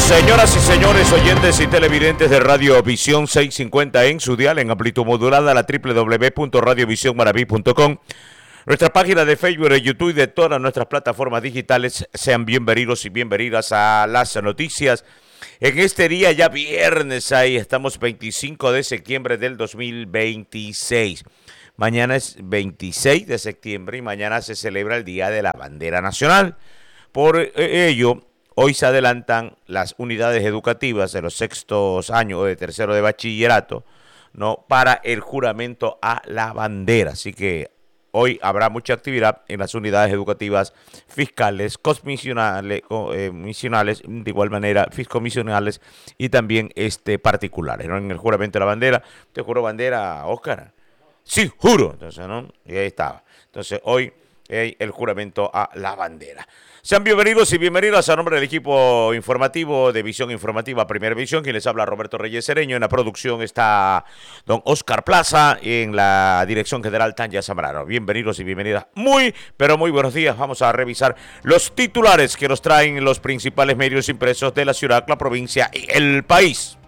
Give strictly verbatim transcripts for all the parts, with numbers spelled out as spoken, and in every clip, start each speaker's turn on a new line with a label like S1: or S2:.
S1: Señoras y señores, oyentes y televidentes de Radio Visión seiscientos cincuenta en su dial, en amplitud modulada, la doble u doble u doble u punto radio visión maraví punto com. Nuestra página de Facebook, de YouTube y de todas nuestras plataformas digitales. Sean bienvenidos y bienvenidas a las noticias. En este día ya viernes, ahí estamos veinticinco de septiembre del dos mil veintiséis. Mañana es veintiséis de septiembre y mañana se celebra el Día de la Bandera Nacional. Por ello, hoy se adelantan las unidades educativas de los sextos años o de tercero de bachillerato, ¿no?, para el juramento a la bandera. Así que hoy habrá mucha actividad en las unidades educativas fiscales, comisionales, eh, misionales, de igual manera fiscomisionales y también este, particulares, ¿no? En el juramento de la bandera. ¿Te juró bandera, Óscar? Sí, juro. Entonces, ¿no? Y ahí estaba. Entonces, hoy eh, el juramento a la bandera. Sean bienvenidos y bienvenidas a nombre del equipo informativo de Visión Informativa Primera Visión, quien les habla Roberto Reyes Cereño. En la producción está don Oscar Plaza, en la dirección general Tanya Zambrano. Bienvenidos y bienvenidas. Muy, pero muy buenos días. Vamos a revisar los titulares que nos traen los principales medios impresos de la ciudad, la provincia y el país.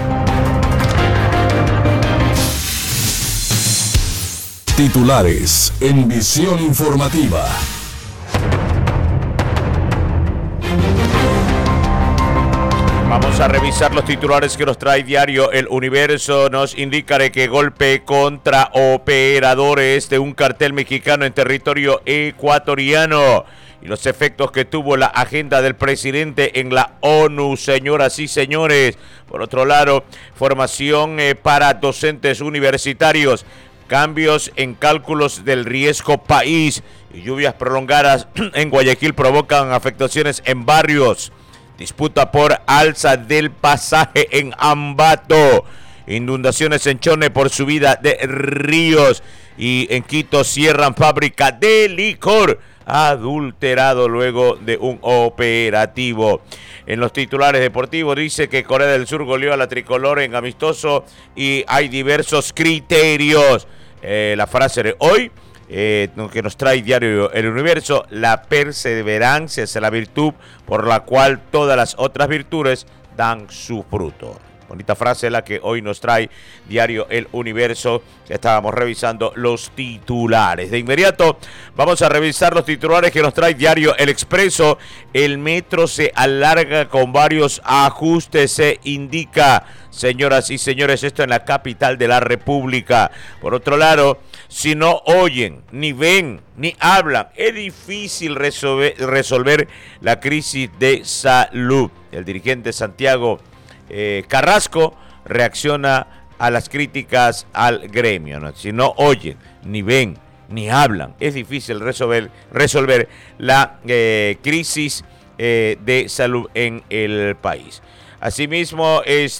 S2: Titulares en Visión Informativa.
S1: Vamos a revisar los titulares que nos trae diario El Universo. Nos indica de que golpe contra operadores de un cartel mexicano en territorio ecuatoriano y los efectos que tuvo la agenda del presidente en la ONU, señoras y señores. Por otro lado, formación eh, para docentes universitarios, cambios en cálculos del riesgo país y lluvias prolongadas en Guayaquil provocan afectaciones en barrios. Disputa por alza del pasaje en Ambato. Inundaciones en Chone por subida de ríos. Y en Quito cierran fábrica de licor adulterado luego de un operativo. En los titulares deportivos dice que Corea del Sur goleó a la tricolor en amistoso y hay diversos criterios. Eh, la frase de hoy, Eh, que nos trae diario El Universo: la perseverancia es la virtud por la cual todas las otras virtudes dan su fruto. Bonita frase la que hoy nos trae diario El Universo. Estábamos revisando los titulares. De inmediato vamos a revisar los titulares que nos trae diario El Expreso. El metro se alarga con varios ajustes, se indica. Señoras y señores, esto en la capital de la República. Por otro lado, si no oyen, ni ven, ni hablan, es difícil resolver, resolver la crisis de salud. El dirigente Santiago eh, Carrasco reacciona a las críticas al gremio, ¿no? Si no oyen, ni ven, ni hablan, es difícil resolver, resolver la eh, crisis eh, de salud en el país. Asimismo,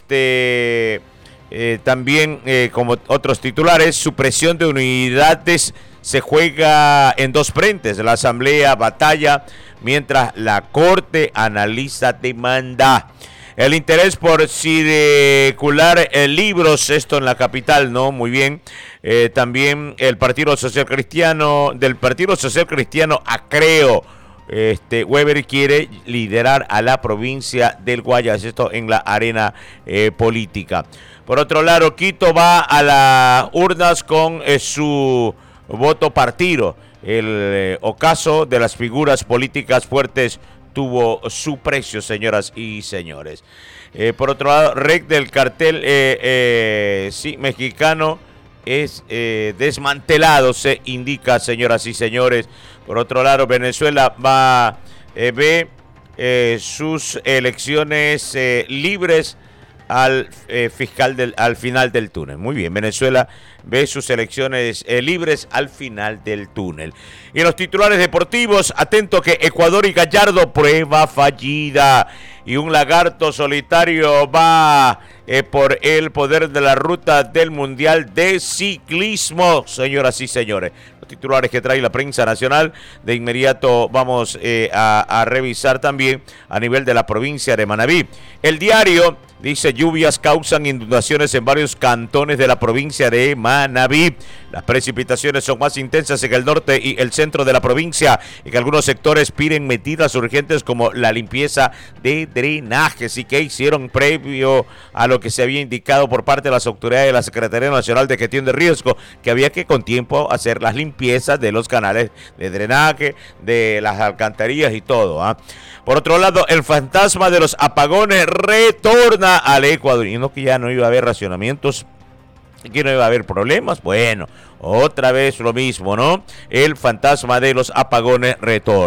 S1: este, eh, también eh, como otros titulares, supresión de unidades se juega en dos frentes. La Asamblea batalla mientras la Corte analiza demanda. El interés por circular eh, libros, esto en la capital, ¿no? Muy bien. Eh, también el Partido Social Cristiano, del Partido Social Cristiano Acreo. Este, Weber quiere liderar a la provincia del Guayas, esto en la arena eh, política. Por otro lado, Quito va a las urnas con eh, su voto partido. El eh, ocaso de las figuras políticas fuertes tuvo su precio, señoras y señores. Eh, por otro lado, Rec del cartel eh, eh, sí, mexicano es eh, desmantelado, se indica, señoras y señores. Por otro lado, Venezuela va a eh, ver eh, sus elecciones eh, libres al eh, fiscal del, al final del túnel. Muy bien, Venezuela ve sus elecciones eh, libres al final del túnel. Y en los titulares deportivos, atento que Ecuador y Gallardo, prueba fallida. Y un lagarto solitario va eh, por el poder de la ruta del Mundial de Ciclismo, señoras y señores. Los titulares que trae la prensa nacional, de inmediato vamos eh, a, a revisar también a nivel de la provincia de Manabí. El diario Dice, lluvias causan inundaciones en varios cantones de la provincia de Manabí. Las precipitaciones son más intensas en el norte y el centro de la provincia, y que algunos sectores piden medidas urgentes como la limpieza de drenajes. ¿Y que hicieron previo a lo que se había indicado por parte de las autoridades de la Secretaría Nacional de Gestión de Riesgo, que había que con tiempo hacer las limpiezas de los canales de drenaje, de las alcantarillas y todo, ¿ah? Por otro lado, el fantasma de los apagones retorna al Ecuador. Y no que ya no iba a haber racionamientos, que no iba a haber problemas. Bueno, otra vez lo mismo, ¿no? El fantasma de los apagones retorna.